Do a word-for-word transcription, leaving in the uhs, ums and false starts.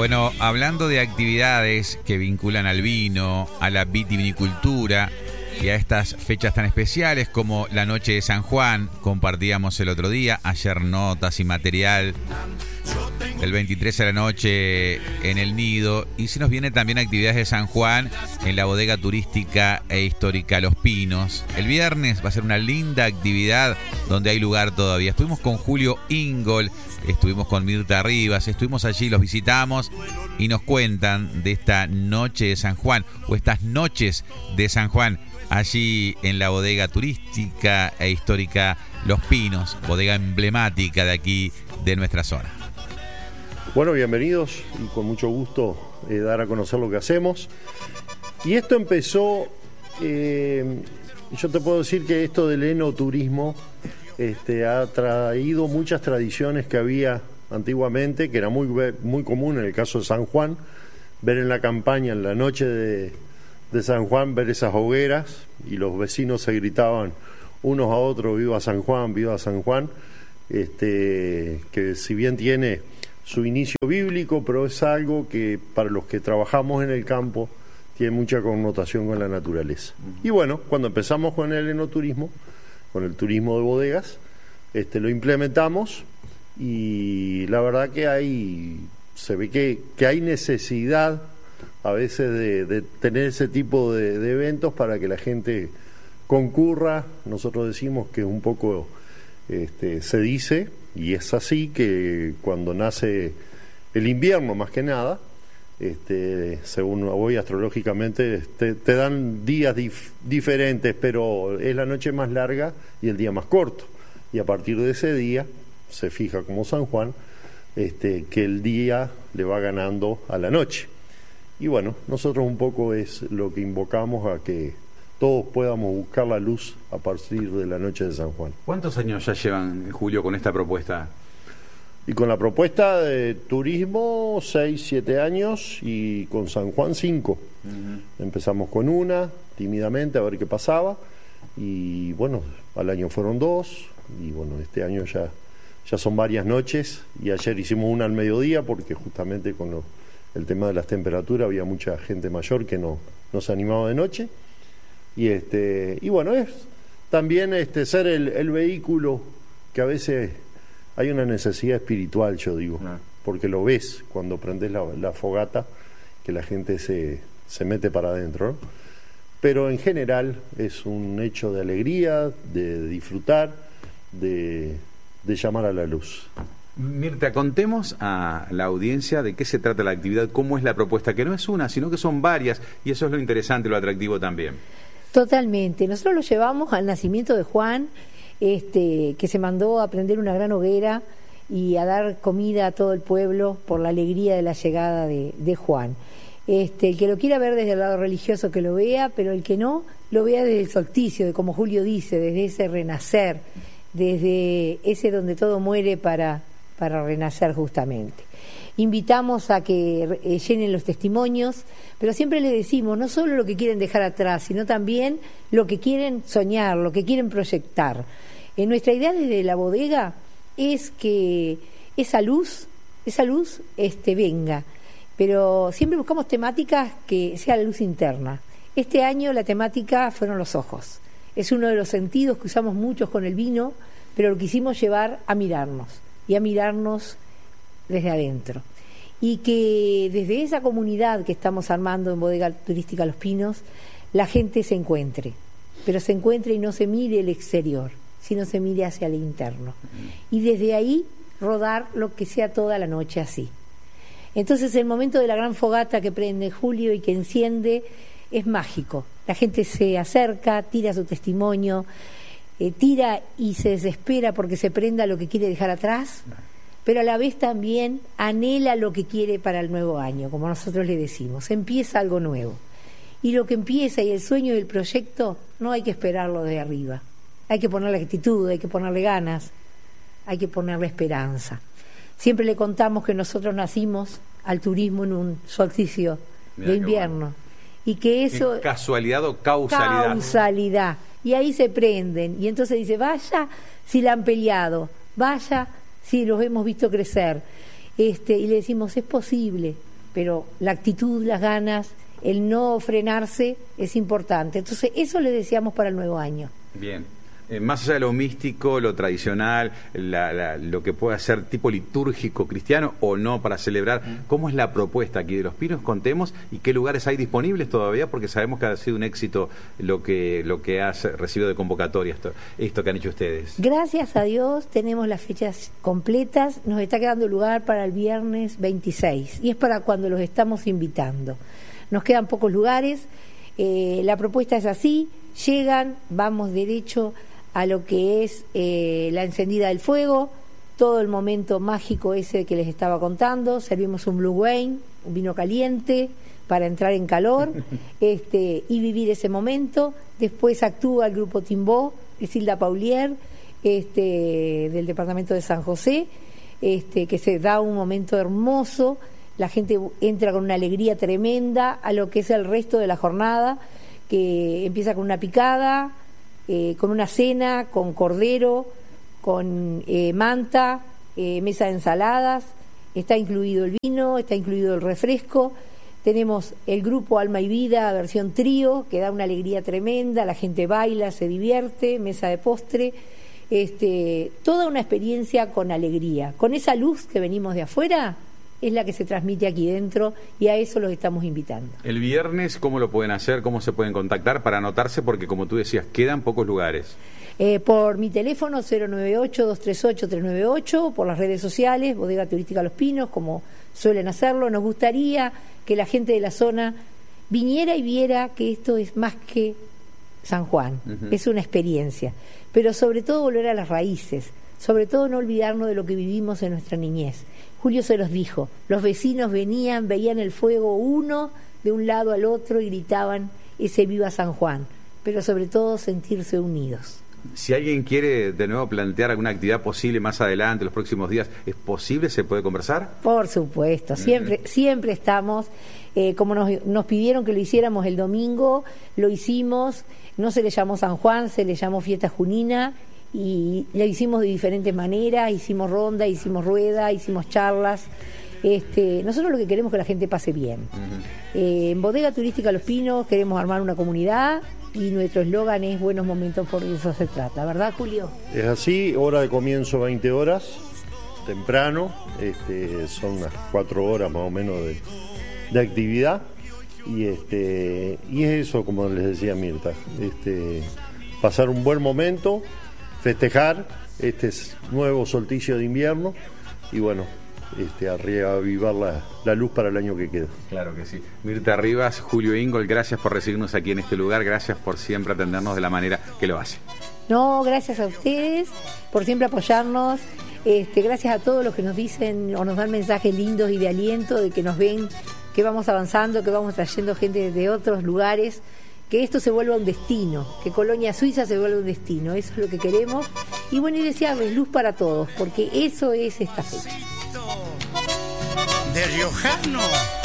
Bueno, hablando de actividades que vinculan al vino, a la vitivinicultura y a estas fechas tan especiales como la Noche de San Juan, compartíamos el otro día, ayer notas y material del veintitrés a la noche en el Nido, y se nos vienen también actividades de San Juan en la bodega turística e histórica Los Pinos. El viernes va a ser una linda actividad donde hay lugar todavía. Estuvimos con Julio Ingol, estuvimos con Mirta Rivas, estuvimos allí, los visitamos y nos cuentan de esta noche de San Juan o estas noches de San Juan allí en la bodega turística e histórica Los Pinos, bodega emblemática de aquí, de nuestra zona. Bueno, bienvenidos y con mucho gusto eh, dar a conocer lo que hacemos. Y esto empezó, eh, yo te puedo decir que esto del enoturismo este, ha traído muchas tradiciones que había antiguamente, que era muy, muy común en el caso de San Juan, ver en la campaña, en la noche de, de San Juan, ver esas hogueras y los vecinos se gritaban unos a otros, viva San Juan, viva San Juan, este, que si bien tiene su inicio bíblico, pero es algo que para los que trabajamos en el campo tiene mucha connotación con la naturaleza. Y bueno, cuando empezamos con el enoturismo, con el turismo de bodegas, este, lo implementamos y la verdad que hay, se ve que, que hay necesidad a veces de, de tener ese tipo de, de eventos para que la gente concurra. Nosotros decimos que un poco este, se dice, y es así, que cuando nace el invierno más que nada, este, según voy astrológicamente, te, te dan días dif, diferentes, pero es la noche más larga y el día más corto. Y a partir de ese día, se fija como San Juan, este, que el día le va ganando a la noche. Y bueno, nosotros un poco es lo que invocamos a que todos podamos buscar la luz a partir de la noche de San Juan. ¿Cuántos años ya llevan, Julio, con esta propuesta? Y con la propuesta de turismo, seis, siete años, y con San Juan, cinco. Uh-huh. Empezamos con una, tímidamente, a ver qué pasaba, y bueno, al año fueron dos, y bueno, este año ya, ya son varias noches, y ayer hicimos una al mediodía, porque justamente con lo, el tema de las temperaturas había mucha gente mayor que no, no se animaba de noche. Y este y bueno, es también este ser el, el vehículo que a veces hay una necesidad espiritual, yo digo, no. Porque lo ves cuando prendes la, la fogata, que la gente se, se mete para adentro, ¿no? Pero en general es un hecho de alegría, de disfrutar, de, de llamar a la luz. Mirta, contemos a la audiencia de qué se trata la actividad, cómo es la propuesta, que no es una, sino que son varias, y eso es lo interesante y lo atractivo también. Totalmente. Nosotros lo llevamos al nacimiento de Juan, este, que se mandó a prender una gran hoguera y a dar comida a todo el pueblo por la alegría de la llegada de, de Juan. Este, el que lo quiera ver desde el lado religioso que lo vea, pero el que no, lo vea desde el solsticio, de como Julio dice, desde ese renacer, desde ese donde todo muere para, para renacer justamente. Invitamos a que eh, llenen los testimonios, pero siempre les decimos no solo lo que quieren dejar atrás, sino también lo que quieren soñar, lo que quieren proyectar. Eh, nuestra idea desde la bodega es que esa luz, esa luz este, venga, pero siempre buscamos temáticas que sea la luz interna. Este año la temática fueron los ojos. Es uno de los sentidos que usamos muchos con el vino, pero lo quisimos llevar a mirarnos, y a mirarnos desde adentro, y que desde esa comunidad que estamos armando en Bodega Turística Los Pinos, la gente se encuentre, pero se encuentre y no se mire el exterior, sino se mire hacia el interno, y desde ahí rodar lo que sea toda la noche así. Entonces el momento de la gran fogata que prende Julio y que enciende es mágico. La gente se acerca, tira su testimonio, eh, tira y se desespera porque se prenda lo que quiere dejar atrás, pero a la vez también anhela lo que quiere para el nuevo año, como nosotros le decimos, empieza algo nuevo. Y lo que empieza y el sueño y el proyecto no hay que esperarlo de arriba, hay que ponerle actitud, hay que ponerle ganas, hay que ponerle esperanza. Siempre le contamos que nosotros nacimos al turismo en un solsticio Mirá de invierno, bueno. Y que eso... ¿Casualidad o causalidad? Causalidad, y ahí se prenden, y entonces dice, vaya si la han peleado, vaya... Sí, los hemos visto crecer. Este, y le decimos, es posible, pero la actitud, las ganas, el no frenarse es importante. Entonces, eso le deseamos para el nuevo año. Bien. Eh, más allá de lo místico, lo tradicional, la, la, lo que puede ser tipo litúrgico cristiano o no para celebrar, ¿cómo es la propuesta aquí de Los Pinos? Contemos y qué lugares hay disponibles todavía, porque sabemos que ha sido un éxito lo que lo que has recibido de convocatoria, esto, esto que han hecho ustedes. Gracias a Dios tenemos las fechas completas, nos está quedando lugar para el viernes veintiséis y es para cuando los estamos invitando. Nos quedan pocos lugares, eh, la propuesta es así, llegan, vamos derecho a lo que es eh, la encendida del fuego, todo el momento mágico ese que les estaba contando, servimos un Blue Wine, un vino caliente para entrar en calor este, y vivir ese momento. Después actúa el grupo Timbó, de Silda Paulier, este, del departamento de San José, este, que se da un momento hermoso, la gente entra con una alegría tremenda a lo que es el resto de la jornada, que empieza con una picada, Eh, con una cena, con cordero, con eh, manta, eh, mesa de ensaladas, está incluido el vino, está incluido el refresco, tenemos el grupo Alma y Vida, versión trío, que da una alegría tremenda, la gente baila, se divierte, mesa de postre, este, toda una experiencia con alegría, con esa luz que venimos de afuera, es la que se transmite aquí dentro y a eso los estamos invitando. El viernes, ¿cómo lo pueden hacer? ¿Cómo se pueden contactar para anotarse? Porque como tú decías, quedan pocos lugares. Eh, por mi teléfono cero nueve ocho, dos tres ocho, tres nueve ocho, por las redes sociales, Bodega Turística Los Pinos, como suelen hacerlo. Nos gustaría que la gente de la zona viniera y viera que esto es más que San Juan, uh-huh. Es una experiencia, pero sobre todo volver a las raíces, sobre todo no olvidarnos de lo que vivimos en nuestra niñez. Julio se los dijo, los vecinos venían, veían el fuego uno de un lado al otro y gritaban ese viva San Juan, pero sobre todo sentirse unidos. Si alguien quiere de nuevo plantear alguna actividad posible más adelante, los próximos días, ¿es posible? ¿Se puede conversar? Por supuesto, siempre, mm. siempre estamos, eh, como nos, nos pidieron que lo hiciéramos el domingo, lo hicimos, no se le llamó San Juan, se le llamó Fiesta Junina, y la hicimos de diferentes maneras, hicimos ronda, hicimos rueda, hicimos charlas. Este, nosotros lo que queremos es que la gente pase bien. Uh-huh. Eh, en Bodega Turística Los Pinos queremos armar una comunidad y nuestro eslogan es buenos momentos, por eso se trata, ¿verdad, Julio? Es así, hora de comienzo veinte horas, temprano, este, son unas cuatro horas más o menos de, de actividad y, este, y es eso, como les decía Mirta, este, pasar un buen momento, festejar este nuevo solsticio de invierno y bueno, este, a reavivar la, la luz para el año que queda. Claro que sí. Mirta Rivas, Julio Ingol, gracias por recibirnos aquí en este lugar, gracias por siempre atendernos de la manera que lo hace. No, gracias a ustedes por siempre apoyarnos, este, gracias a todos los que nos dicen o nos dan mensajes lindos y de aliento, de que nos ven, que vamos avanzando, que vamos trayendo gente de otros lugares, que esto se vuelva un destino, que Colonia Suiza se vuelva un destino, eso es lo que queremos. Y bueno, y desearles luz para todos, porque eso es esta fecha. De riojano.